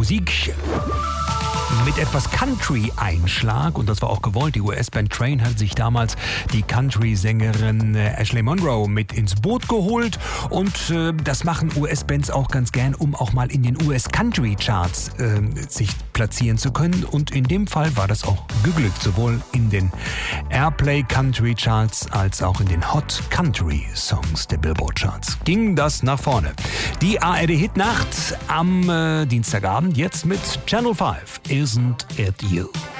Musik mit etwas Country-Einschlag, und das war auch gewollt. Die US-Band Train hat sich damals die Country-Sängerin Ashley Monroe mit ins Boot geholt, und das machen US-Bands auch ganz gern, um auch mal in den US-Country-Charts sich platzieren zu können, und in dem Fall war das auch geglückt, sowohl in den Airplay Country Charts als auch in den Hot Country Songs der Billboard Charts. Ging das nach vorne. Die ARD Hitnacht am Dienstagabend, jetzt mit Channel 5, Isn't It You?